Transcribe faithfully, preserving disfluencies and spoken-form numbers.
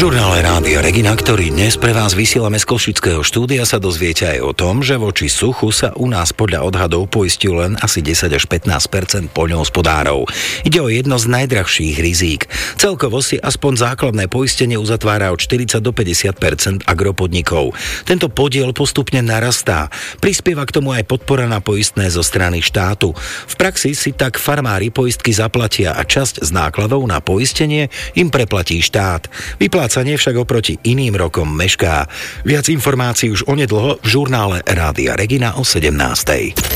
žurnále Rádia Regina, ktorý dnes pre vás vysielame z košického štúdia, sa dozviete aj o tom, že voči suchu sa u nás podľa odhadov poistiu len asi desať až pätnásť percent poľnohospodárov. Ide o jedno z najdrahších rizík. Celkovo si aspoň základné poistenie uzatvára od štyridsať do päťdesiat percent agropodnikov. Tento podiel postupne narastá. Prispieva k tomu aj podpora na poistné zo strany štátu. V praxi si tak farmári poistky zaplatia a časť z nákladov na poistenie im preplatí štát. Vyplácanie však oproti iným rokom mešká. Viac informácií už onedlho v žurnále Rádia Regina o sedemnástej.